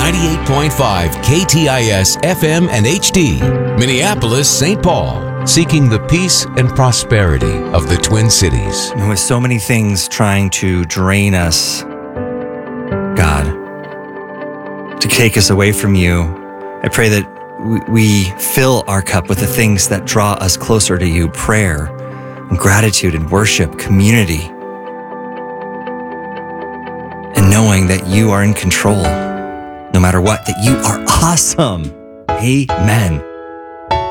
98.5 KTIS FM and HD, Minneapolis, St. Paul, seeking the peace and prosperity of the Twin Cities. And with so many things trying to drain us, God, to take us away from you, I pray that we fill our cup with the things that draw us closer to you: prayer, and gratitude, and worship, community, and knowing that you are in control no matter what, that you are awesome. Amen.